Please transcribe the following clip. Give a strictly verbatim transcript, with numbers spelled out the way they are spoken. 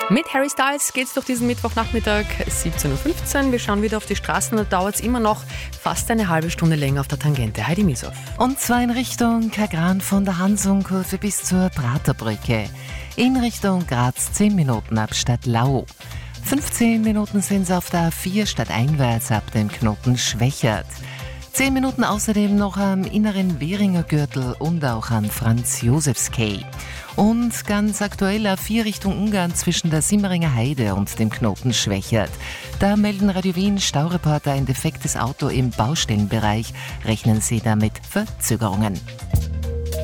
Mit Harry Styles geht's durch diesen Mittwochnachmittag siebzehn Uhr fünfzehn. Wir schauen wieder auf die Straßen, da dauert es immer noch fast eine halbe Stunde länger auf der Tangente. Heidi Misow. Und zwar in Richtung Kagran von der Hansung-Kurve bis zur Praterbrücke. In Richtung Graz zehn Minuten ab Stadtlau. fünfzehn Minuten sind es auf der A vier stadteinwärts ab dem Knoten Schwächert. zehn Minuten außerdem noch am inneren Währinger Gürtel und auch am Franz-Josefs-Quai. Und ganz aktuell A vier Richtung Ungarn zwischen der Simmeringer Heide und dem Knoten Schwächert. Da melden Radio Wien Staureporter ein defektes Auto im Baustellenbereich. Rechnen Sie damit Verzögerungen.